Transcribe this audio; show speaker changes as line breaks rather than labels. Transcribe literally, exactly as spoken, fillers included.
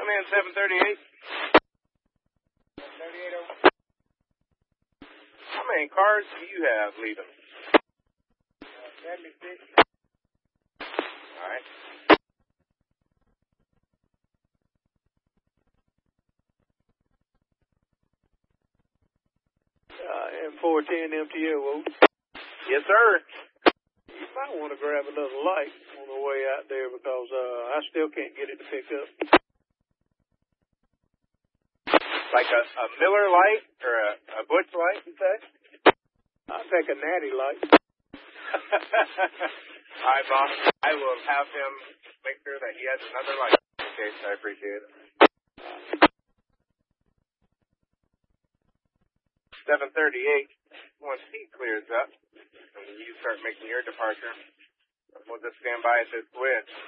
Come in, seven thirty-eight. seven thirty-eight over. How many cars do you have leaving? Uh, seventy-six. All right.
Uh, M four ten M T L, Walt.
Yes, sir.
You might want to grab another light on the way out there because uh, I still can't get it to pick up.
Like a, a Miller light or a, a Butch light, you say?
I'll take a natty light.
All right, boss. I will have him make sure that he has another light. Okay, I appreciate it. seven thirty-eight. Once he clears up and you start making your departure, we'll just stand by at this switch.